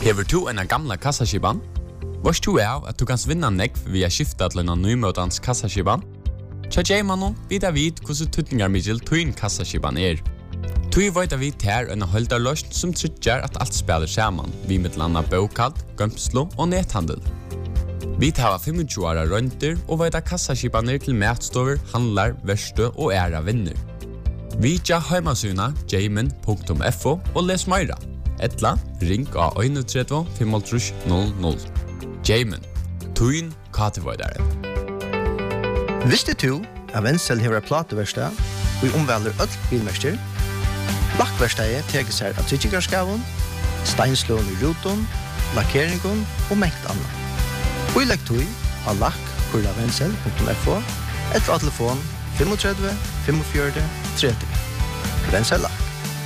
Hever du en gamla kassaskiban? Vars du at du kan vinna nekv via skifta til en nymøtans kassaskiban? Tja Jaymanon vidar vid hvordan tutningar middel tuin kassaskiban Tui veit vi ter en holdarløst som tryggjar at alt spiller saman, vi med landa bokald, gømslo og nethandel. Vi tar 25 åra rønter og veit kassaskibaner til matstover, handlar, verste og æra vinner. Vi tja heimasuna jayman.fo og les meira. Etla, ring av 31 55 00. Jayman, tuin katevoidare. Visste du at Wenzel hever plateverstad og omvelder øll bilmester? Lakkverstadet teker seg av tryggingarskaven, steinslån i ruton, lakkeringen og mengt annet. Og i lekktøy av lakk.wenzel.fo etter av telefon 35 45 30. Wenzel Lakk.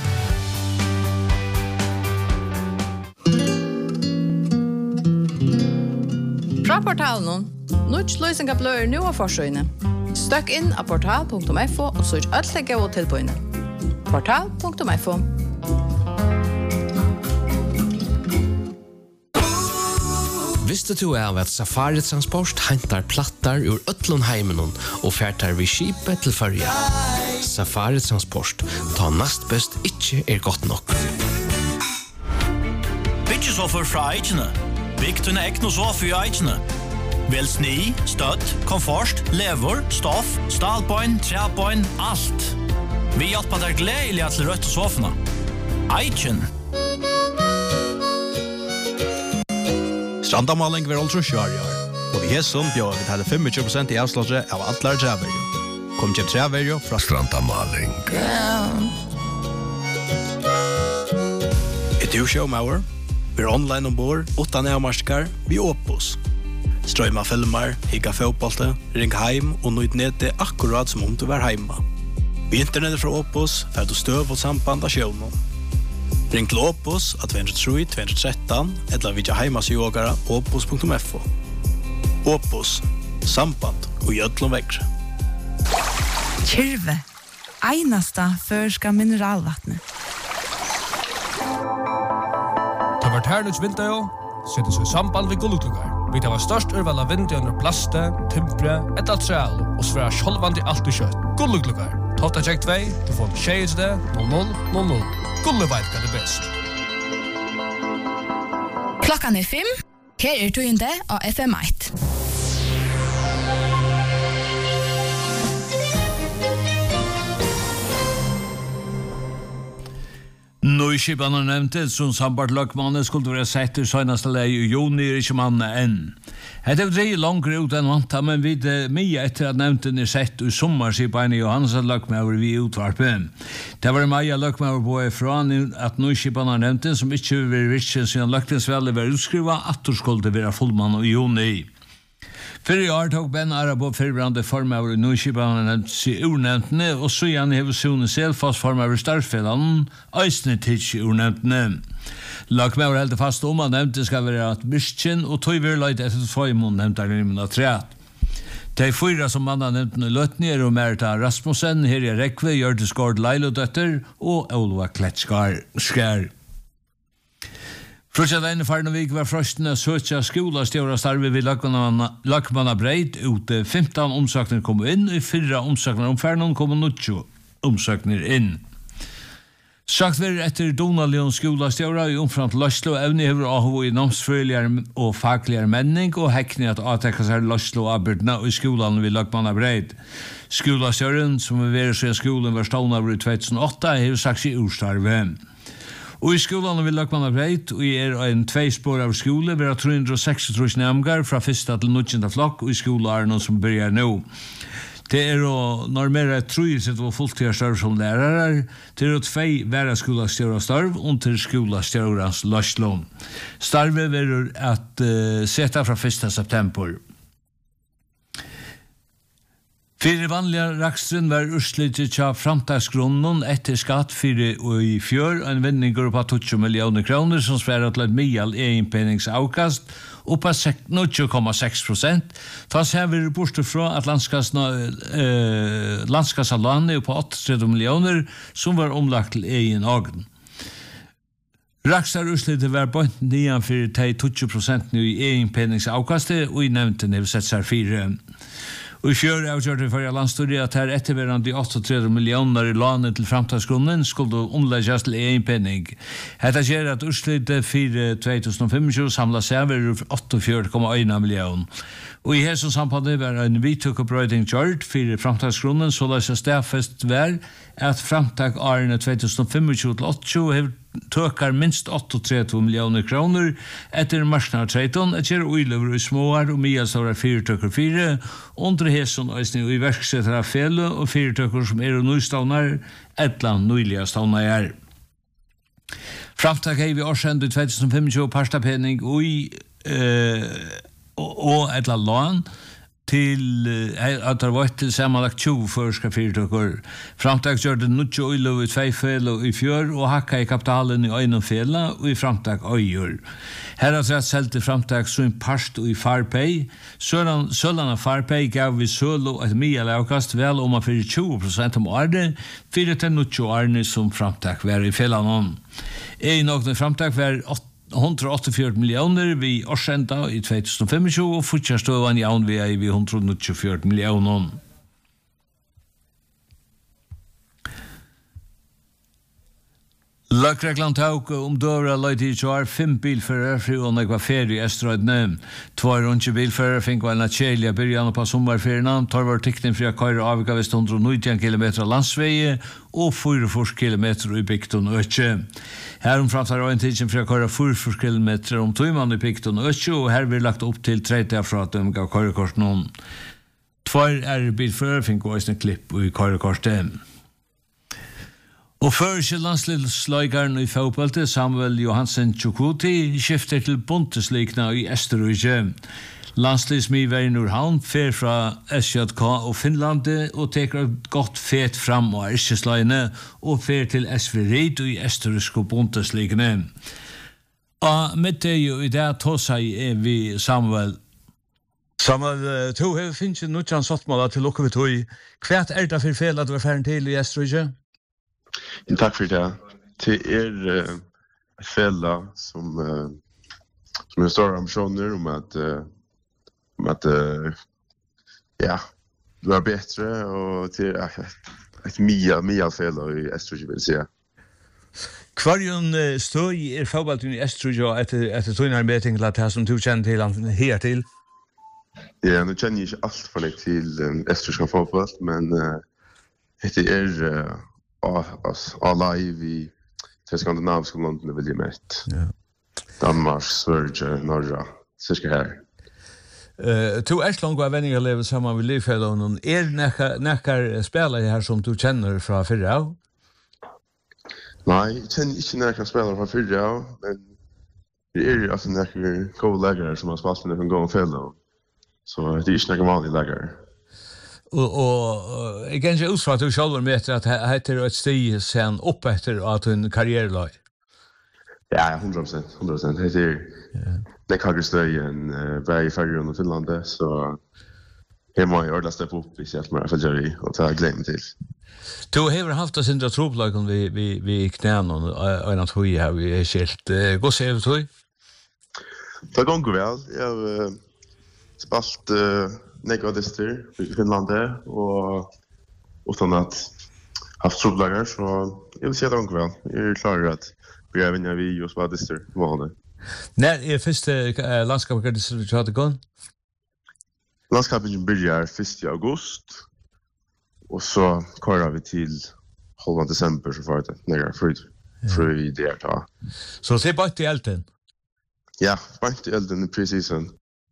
Fra portalen, nødt løsninger bløyer nå av forsøgene. Støkk inn av portal.fo og søk alt legge og tilbøyene. Portal.fo. Visste du at Safari Transport hentar plattar ur Ötlundheimenon og færtar vi skipet til Førja? Safari Transport, ta nast best ikke godt nok. Byggesoffer fra Eichene. Bygg tunne ekno sofa i Eichene. Vel sni, støtt, komfort, lever, stoff, stalpoint, trepoint, alt. Vi hjelper deg gledelig til rødt sofene. Eichen. Strandamaling vil altså kjøre i år. Og vi hesson bjør vi taler 25% i avslaget av atler treverjo. Kom til treverjo fra Strandamaling. Et show-mauer. Vi online ombord, 8 nærmarskar, vi Opus. Strøyma filmer, higga fotbollte, ring heim og nøyd nede akkurat som om du var heima. Vi internettet fra Opus får du støv og samband av sjøvnen. Ring til Opus av 203-213 eller vidja heimasjågara opus.fo. Opus, samband og gjødlom vekkre. Kyrve, einasta førska mineralvattnet. Det var ternuts vinter jo, settes i samband ved gullutlugar. Vi tar størst urval av vinter under plaste, timpre, etter treal og svære sjolvandi alt i kjøtt. Gullutlugar. Tofta check 2, du får 0000. Gulle veit hva det best. Klokkan 5. Her tøyende av FM1. Nøyskipan har nevnt det, som sambart løkmannen skulle være sett i søgnaste leie i juni, ikke manne enn. Hette vi dreie langere ut enn vanta, men vi mye etter at nevnten sett i sommarskipan i Johansen løkmaver vi utvarpe. Det var Maja løkmaver på fra at nøyskipan har nevnt det, som ikke vil være virkelig siden løktingsveldet var utskriva, at du skulle være fullmann i juni. Fyrir år tok Ben Arabo fyrbrande formaver i nøyskipan seg urnevntene, og så igjen hever Sune Selfoss formaver starfellene, eisne tids i urnevntene. Lakmaver heldte fast om at nevnte skal være at Myrskin, og tog vi løyt etter tvøymon nevnte rimmen av treat. De 4 som mann har nevnt løtni og Merita Rasmussen, Herje Rekve, Hjørte Skård Leilodøtter og Olva Kletskar. Frutja denne Farnevik var frøstene søtja skolastjøra starve ved Lakmanna Breit ute 15 omsøkner kom inn, og 4 omsøkner om fernen kom 20 omsøkner inn. Sagt vi etter Donalion skolastjøra i omframt Løslo evne hever AHO i namsfølger og fagligere menning og hekne at avtekka seg Løslo arbeidna i skolan ved Lakmanna Breit. Skolastjøren, som vi være så i skolen var stående over i 2008, hever sagt seg urstarve. Og i skolan vil Lakmanna Breit, og en 2 spår av skole, vi har 336 nemgar fra 1. til 19. flokk, og i skolen som begynner nå. Det jo normere 3 sitt og fulltidsstørv som lærere, det 2 være skolastjøra-starv, og til skolastjørans løslån. Starvet vil at sette fra 1. september. Fyrir vanliga rakstren var urslitet tja framtagsgrunnen etter skatt fyrir og i fjør, en vendingur på 20 millioner kroner som sværer til et mial egenpenningsavkast og på 0,6%. Tas her vil borte fra at landskassalandet på 38 millioner som var omlagt til egen agen. Raksar utslitet var bønt nian for de 20% nu i egenpenningsavkastet, og i nevnten har sett seg 4. Og i fjør avgjørte for landstudie at her etterværende 38 millioner i lånet til framtagsgrunnen skulle omlegges til egenpenning. Hetta gjør at utslitet for 2025 samlet seg over 48,1 million. Og i hesson sampannet var en vidtøkkebrøyding gjørt for framtagsgrunnen, så la seg stedfest var at framtag årene 2025-2028 har tøkar minst 38 millioner kroner etter marsnartreiton at gjør uilever i småar og miastora 4-4 under hesson øysning og i verksetter av fele og 4 som og nøystavnar etlan nøyliga stavnar. Framtag hei vi årsend i 2025 parstapenning og etla lån til at det var til sammenlagt 20 førska fyrtøkker. Framtag gjør det nødje øylo i 2 fele i fjør og hakka i kapitalen i øyne fele og i framtag øyer. Her har rett selv til framtag som parst og i farpei. Sølan av farpei gav vi sølo et mye lavkast vel om man fyrir 20% om året fyrir til nødje årene som framtag var i fele noen. Nokne framtag var 184 millioner vi årsenda i 2025 og fortsattstøvan i avn vi 124 millioner. Løkreglan tauk døra løyti i kjær 5 bilfører fri og nekva ferie i Estrøydene. 2 rundt bilfører fikk var en kjelige byrjan på sommerferien. Tar var tikten fri å køyre avvika vest 190 km landsveie og 4 km i Bygton Øtje. Her framtar en tidsen fri å køyre 4 km om tøyman i Bygton Øtje, og her vi lagt opp til 30 fra at de gav køyrekort noen. 2 bilfører fikk var en klipp i køyrekortet. Og før landslagaren i fotballet, Samuel Johansen Chukwuti, skifter til Bundesliga i Østerrike. Landslagsmiveren Nordhavn fer fra SJK og Finlandet og teker godt fet fram av Irskjeslagene og fer til SV Ried i Østerrike Bundesliga. Og med det jo i det tåseg vi Samuel. Samuel, to har finnet noe sattmål til lukke vi tog. Hva det for fel at du var ferdig til i Østerrike? Takk for det. Det et fälla som har stora ambitioner om att ja, du är bättre och till ett mia fälla i Österrike vill säga. Kvarjon støy fotballen i Østerrike etter tøynarbeting til at det som du kjenner til han her til? Ja, nu känner jag inte allt för det till Österrike fotboll, men det alla i skandinaviska länderna vill jag mest. Ja. Danmark, Sverige, Norge, cirka här. To långt var vänner lever samman vid Livfällon. Näkar spelare här som du känner från förra år? Nej, jag känner inte näkar spelare från förra år, men det är alltså näkar co-läggare som har spelat med en gång Fällon. Så det är inte näkar vanlig läggare. Og jeg kan ikke utfra at du selv med etter at det heter et stig sen opp etter at hun karrierelag. Ja, 100%. Det er kakker støy enn vei i Färjön og Finlandet, så her må jeg ordentlig steppe opp hvis jeg er følger i, og ta glemme til. Du har haft oss indre troplagen vi knæene og en av tog her vi er skilt. Hva ser du tog? Det går vel. Jeg har spalt negatister i Finlandet og utan at haft troplager, så jeg vil si at det går vel. Jeg er klar at vi er vinner vi og spadister vanlig. Når første landskapet du hadde gått? Landskapet begynner 1. august, og så kører vi til halvan desember, så får det nere fri der da. Så det er bare til elden? Ja, bare til elden i pre-season.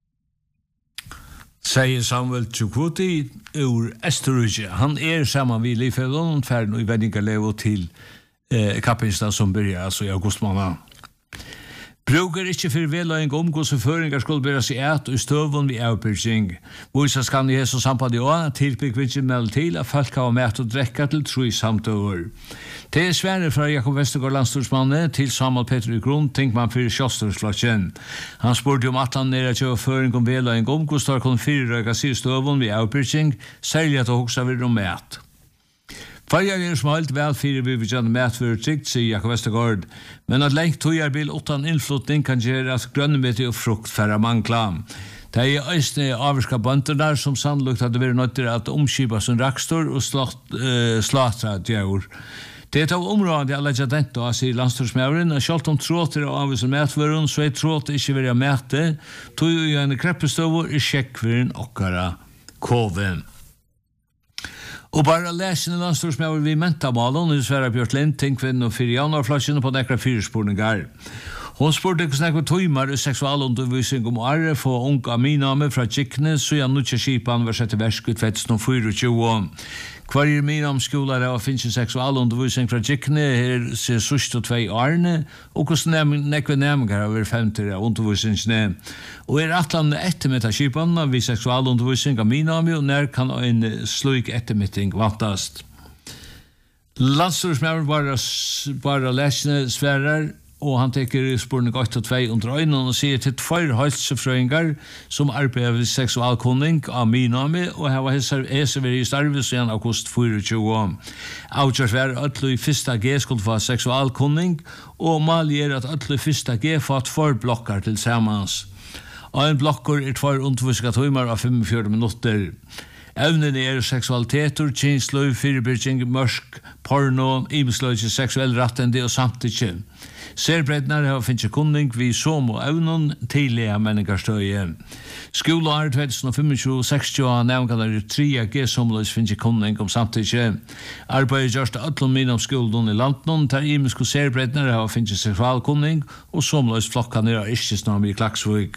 Sier Samuel Chukwuti ur Østerrike. Han sammen vid Livfällon og ferdig i vendingarlevo til kappinstad som begynner altså i augustmåned. Brukar ikke for veløying om hvordan føringar skulle bære seg et og støvun ved avbyrking. Vårsas kan i hese samband i år tilbyggvinnsen meld til at folk har med å drekka til tro i samtøver. Det er svære fra Jakob Vestergaard landstorsmanne til Samuel Peter i grunn, tenk man for kjøsterslåtsjen. Han spurte om at han nere til føring om veløying om hvordan kunne fyrrøyga seg støvun ved avbyrking, særlig at det hoksa vil om med. Färjar som helt väl fyrir vi vill mät för trygt, säger Jakob Westergaard. Men att längt tojarbil utan inflyttning kan göra att grönnmete och frukt färra mankla. Det är östne avvarska bönterna som sannolikt hade varit nötter att omskipa som rakstor och slatra djur. Det av området alla jadent då säger landstorsmävren att självt om tråter och avvis mätvörun så är tråt inte vilja mäte tog ju en kreppestovor i checkvärden och koven. Och bara läsen landstorsmävren vi mentamalen nu Sverre Björk Lind tinkvinn och fyra januarflasjen på nekra fyrspårningar. Hon spurte ikke snakke tøymer i seksualundervisning om arre for unga miname fra Kikne, så jeg nødde skipan var sett i versk ut 2024. Hver minamskolare og finnes seksualundervisning fra Kikne her ser sørst og 2 årene, og hvordan nekve nemmer over 50 av undervisningsne. Og atlandet ettermitt skipan vi seksualundervisning av miname, og nær kan en slik ettermitting vattast. Landstorsmæver bare lesende sverrer, og han teker spurning 8-2 under øynene og sier til 2 helsefrøyngar som arbeider ved seksualkunning av minami og hava hese vært i starve siden august 24. Avgjørs var øtlu i 1. G skulle få seksualkunning og mali at øtlu i 1. G fått 2 blokkar til samans. Og en blokkar 2 underviska timer av 45 minutter. Evnene seksualiteter, kynsløy, fyrirbyrging, mørsk, porno, imesløy, seksuell rattende og samtidig. Serbreddnar har finnet kunning vi som og evnen tidlige menneskerstøye. Skoleår 2025-60 har nevnkader 3G somløs finnet kunning om samtidig. Arbeidet gjørst øtlom min om skolen i landen, der imensk og serbreddnar har finnet seksualkunning og somløs flokkene av Iskjesnam i Klaksvøk.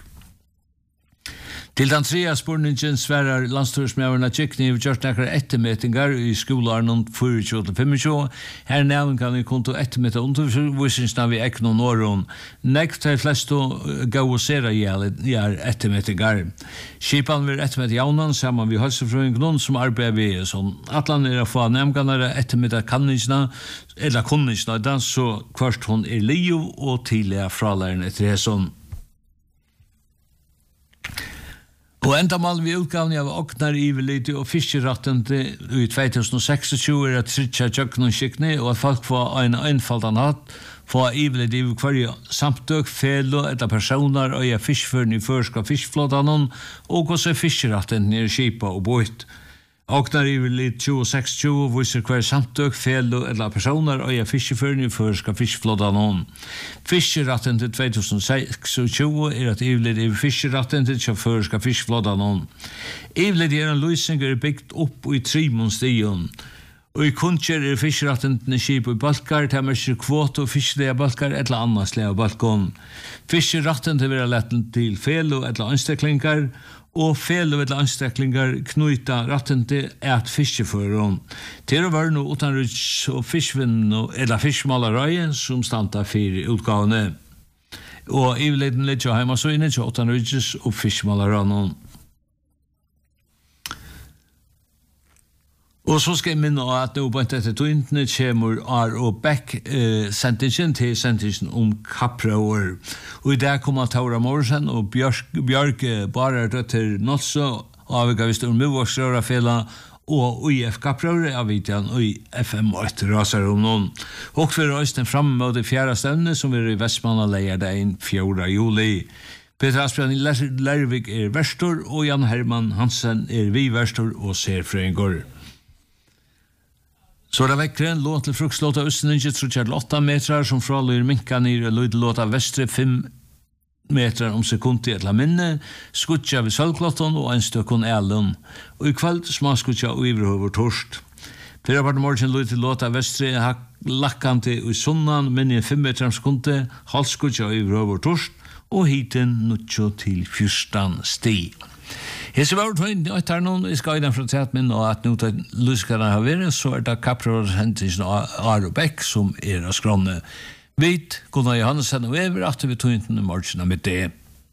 Til den 3. spurningen sverrar landstorsmæverna Kikne vi gjort nekkar ettermetingar i skolarnen 24-25. Her nevn kan vi konto ettermeta undervisningsna vi ekno norron. Nekk til flesto gausera gjør ettermetingar. Skipan vil ettermeta jaunan saman vi helsefrøyngnån som arbeider vi sånn. Atlan å få nevnganare ettermeta kanningsna eller kunningsna dan så kvart hon liv og tidligere fralæren etter hesson. Og enda mal vi utgavning av oknar ivelite og fiskerattende i 2026 at tritsja tjøkken og skikne, og at folk får en einfaldan hatt, får ivelite i hver samtøk, felo, etter personer, og fiskføren i førska fiskflåtanen, og også fiskerattende i skipa og båt. Oknar ivelite 26 viser hver samtøk, felo, etter personer, og fiskføren i førska fiskflåtanen. Fiskeratten til 2026 at ivelite i fiskeratten til førska fiskflåtanen. Ivelite en løsning bygd opp i 3 månstigen. Og i kunnskjer fiskeratten til skip og balkar, til merker kvåt og fiskelige balkar, eller annarslige balkon. Fiskeratten til være letten til felo, eller ansteklingar, og felo eller ansteklingar knuita ratten til et fiskeføren. Til å være noe utenriks og fiskvinn eller fiskmalerøye som standa 4 utgavene. Og i leden litt jo hjemme så inne til utenriks og fiskmalerøye. Og så skal jeg minne at nå på etter tøyntene kommer og Beck sendingen til sendingen om kapprøver. Og i dag kommer Taura Morsen og Bjørk bare til Nåtso og vi visst om Muvåksrøra fela og UIF kapprøver av Vidjan og i FM8 raser om noen. Og for oss den fremme mot det 4. stevne som er i Vestmanna leier den 4. juli. Peter Asbjørn Lervik verstor og Jan Herman Hansen vi verstor og ser frøyngår. Så det vekkere låt til fruktlåta Østeninje 38 meter som fraløyer minka nere låta vestre 5 meter om sekund i et la minne, skutja ved sølvklotton og en støkkon elun, og i kveld smaskutja og iverhover torst. Fyrir part morgen låt til låta vestre lakkante i sunnan, minne 5 meter om sekund, halskutja og iverhover torst, og hiten nutjo til 14 sti. Hese var tvinn og etter noen i skajden fra tett min og at nå til luskerne har vært, så det kapprøver hentisen Aro Beck som av skrånne. Vit, Gunnar Johansen og Ever, at vi tog inn i morgenen med det.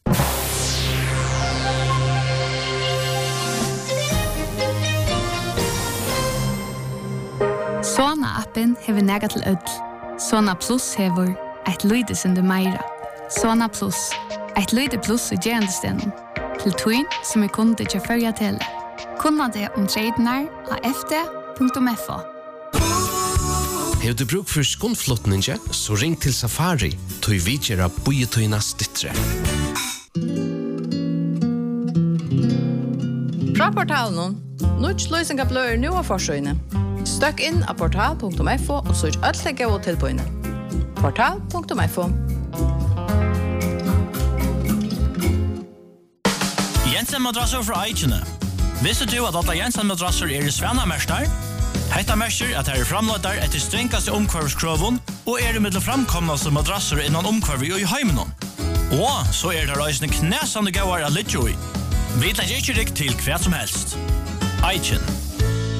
Sona-appen hever nega til ødel. Sona Plus hever eit lydesunde meira. Sona Plus, eit lyde plus i gerandestenen. Til tøyn som kunde til førja til. Kunna det om tredjenar av fd.fo. Har du bruk for skundflottninge, så ring til Safari, tog vidgjera bojetøyna stittre. Fra portalen, Nuts løysinga bløyer nu av forsøyne. Støkk inn av portal.fo og søk alle gode tilbøyene. Portal.fo. Jensen madrasser fra Eichene. Visste du at alle Jensen madrasser i Svennamester? Hetta merker at her framløyder etter strengkaste omkvarvskroven og i middel framkomnaste madrasser innan omkvarvi og i heimenon. Og så det reisende knæsande gauar av Lidjoi. Vi tar ikke riktig til hva som helst. Eichen.